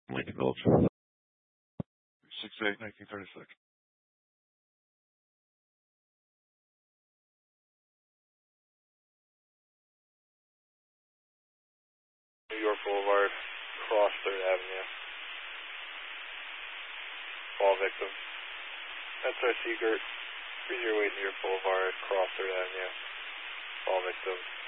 Lincoln Village. 6/8/1936. New York Boulevard, cross 3rd Avenue. All victims. SR Seegert, 308 New York Boulevard, cross 3rd Avenue. All victims.